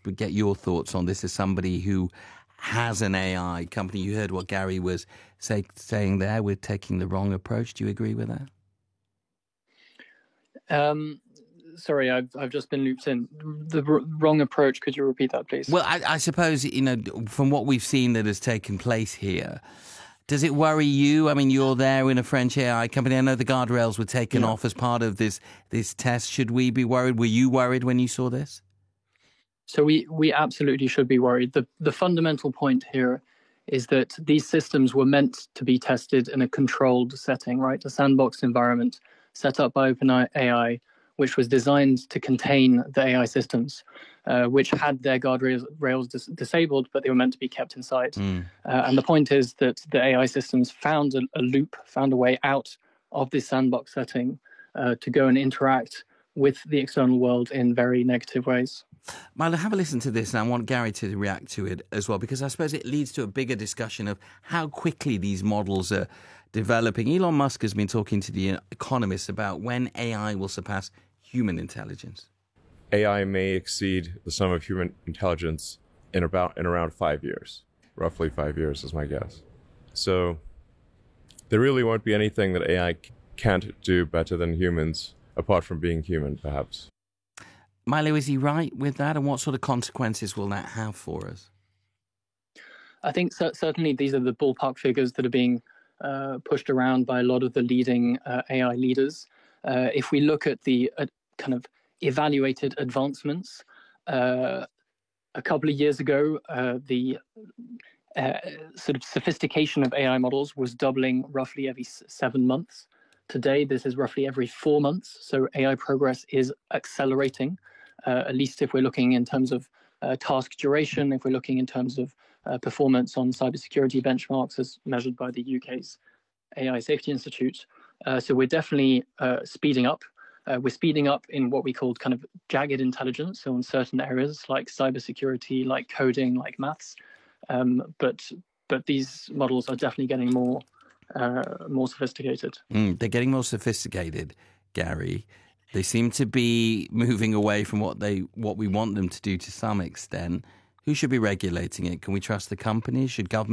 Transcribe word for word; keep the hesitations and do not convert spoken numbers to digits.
get your thoughts on this as somebody who has an A I company. You heard what Gary was say, saying there. We're taking the wrong approach. Do you agree with that? Um, sorry, I've I've just been looped in. The r- wrong approach. Could you repeat that, please? Well, I, I suppose, you know, from what we've seen that has taken place here, does it worry you? I mean, you're there in a French A I company. I know the guardrails were taken Yeah. off as part of this this test. Should we be worried? Were you worried when you saw this? So we, we absolutely should be worried. The the fundamental point here is that these systems were meant to be tested in a controlled setting, right? A sandbox environment set up by OpenAI, which was designed to contain the A I systems, uh, which had their guardrails rails dis- disabled, but they were meant to be kept inside. Mm. Uh, and the point is that the A I systems found a, a loop, found a way out of this sandbox setting uh, to go and interact with the external world in very negative ways. Milo, have a listen to this, and I want Gary to react to it as well, because I suppose it leads to a bigger discussion of how quickly these models are developing. Elon Musk has been talking to the Economist about when A I will surpass human intelligence. A I may exceed the sum of human intelligence in about in around five years. Roughly five years is my guess. So there really won't be anything that A I can't do better than humans, apart from being human, perhaps. Milo, is he right with that? And what sort of consequences will that have for us? I think c- certainly these are the ballpark figures that are being uh, pushed around by a lot of the leading uh, A I leaders. Uh, if we look at the uh, kind of evaluated advancements, uh, a couple of years ago, uh, the uh, sort of sophistication of A I models was doubling roughly every s- seven months. Today, this is roughly every four months. So A I progress is accelerating, uh, at least if we're looking in terms of uh, task duration, if we're looking in terms of uh, performance on cybersecurity benchmarks as measured by the U K's A I Safety Institute. Uh, so we're definitely uh, speeding up. Uh, we're speeding up in what we call kind of jagged intelligence, so in certain areas like cybersecurity, like coding, like maths. Um, but but these models are definitely getting more uh, more sophisticated. Mm, they're getting more sophisticated, Gary. They seem to be moving away from what they what we want them to do to some extent. Who should be regulating it? Can we trust the companies? Should government